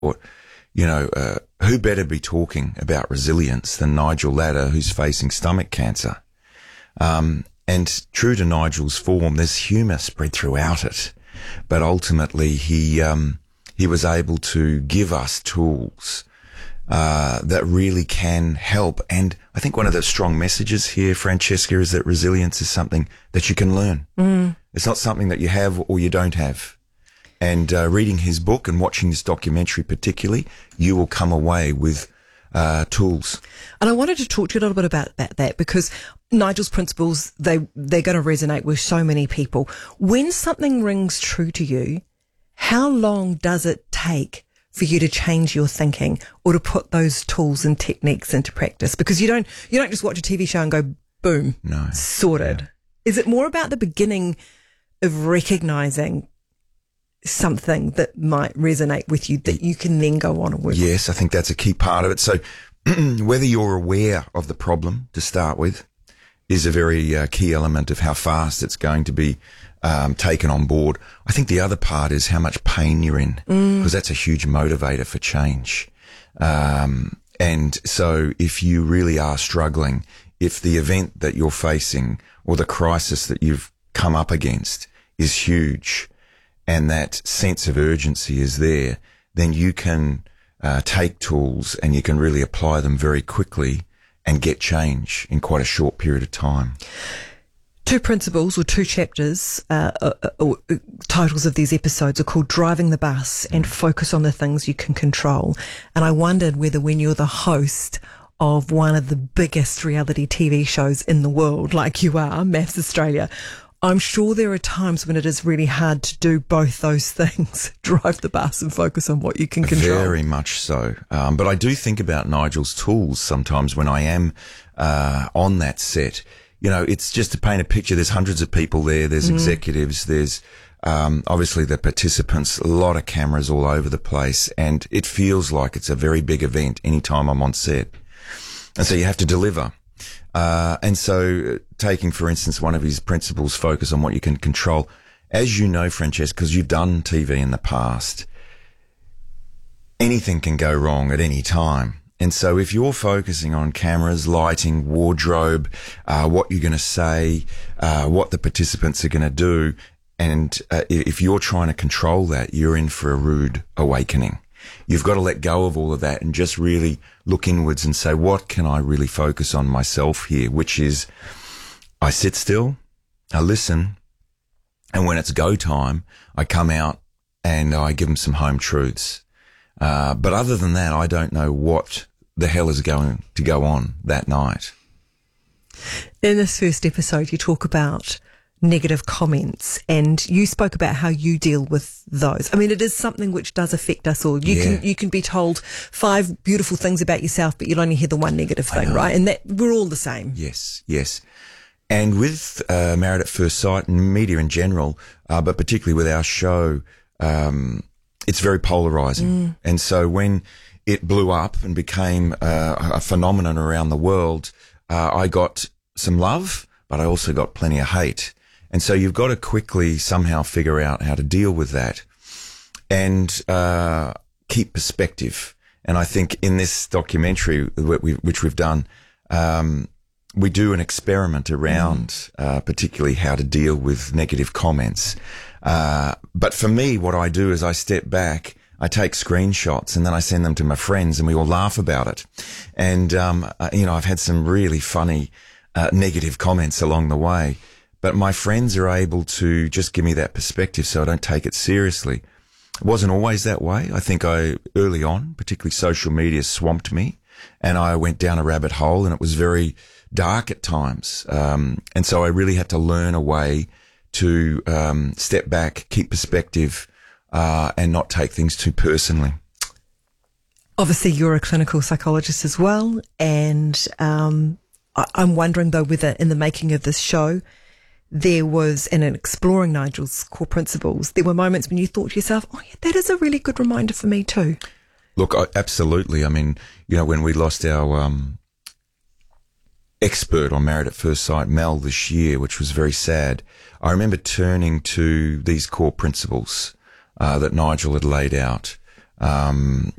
thought, who better be talking about resilience than Nigel Latta, who's facing stomach cancer? And true to Nigel's form, there's humour spread throughout it. But ultimately, he was able to give us tools that really can help. And I think one of the strong messages here, Francesca, is that resilience is something that you can learn. It's not something that you have or you don't have. And reading his book and watching this documentary particularly, you will come away with tools. And I wanted to talk to you a little bit about that because Nigel's principles, they're going to resonate with so many people. When something rings true to you, how long does it take for you to change your thinking or to put those tools and techniques into practice? Because you don't just watch a TV show and go, boom, no, sorted. Yeah. Is it more about the beginning of recognizing something that might resonate with you that you can then go on and work? Yes, I think that's a key part of it. So whether you're aware of the problem to start with is a very key element of how fast it's going to be taken on board. I think the other part is how much pain you're in, because that's a huge motivator for change. And so if you really are struggling, if the event that you're facing or the crisis that you've come up against is huge and that sense of urgency is there, then you can take tools and you can really apply them very quickly and get change in quite a short period of time. Two principles or two chapters, or titles of these episodes are called Driving the Bus and Focus on the Things You Can Control. And I wondered whether when you're the host of one of the biggest reality TV shows in the world, like you are, MAFS Australia, I'm sure there are times when it is really hard to do both those things, drive the bus and focus on what you can control. Very much so. But I do think about Nigel's tools sometimes when I am on that set. It's just to paint a picture. There's hundreds of people there. There's executives. There's obviously the participants, a lot of cameras all over the place. And it feels like it's a very big event anytime I'm on set. And so you have to deliver. And so taking, for instance, one of his principles, focus on what you can control. As you know, Francesca, because you've done TV in the past, anything can go wrong at any time. And so if you're focusing on cameras, lighting, wardrobe, what you're going to say, what the participants are going to do, and if you're trying to control that, you're in for a rude awakening. You've got to let go of all of that and just really look inwards and say, what can I really focus on myself here? Which is, I sit still, I listen, and when it's go time, I come out and I give them some home truths. But other than that, I don't know what the hell is going to go on that night. In this first episode, you talk about negative comments, and you spoke about how you deal with those. I mean, it is something which does affect us all. You can be told 5 beautiful things about yourself, but you'll only hear the one negative thing, right? And that we're all the same. Yes. And with Married at First Sight and media in general, but particularly with our show, it's very polarizing. And so when it blew up and became a phenomenon around the world, I got some love, but I also got plenty of hate. And so you've got to quickly somehow figure out how to deal with that and keep perspective. And I think in this documentary, which we've done, we do an experiment around particularly how to deal with negative comments. But for me, what I do is I step back, I take screenshots, and then I send them to my friends, and we all laugh about it. And, I've had some really funny negative comments along the way. But my friends are able to just give me that perspective so I don't take it seriously. It wasn't always that way. I think early on, particularly social media swamped me and I went down a rabbit hole and it was very dark at times. And so I really had to learn a way to step back, keep perspective, and not take things too personally. Obviously, you're a clinical psychologist as well. And I'm wondering, though, whether in the making of this show, there was, and in exploring Nigel's core principles, there were moments when you thought to yourself, oh, yeah, that is a really good reminder for me too. Look, absolutely. I mean, when we lost our expert on Married at First Sight, Mel, this year, which was very sad, I remember turning to these core principles that Nigel had laid out.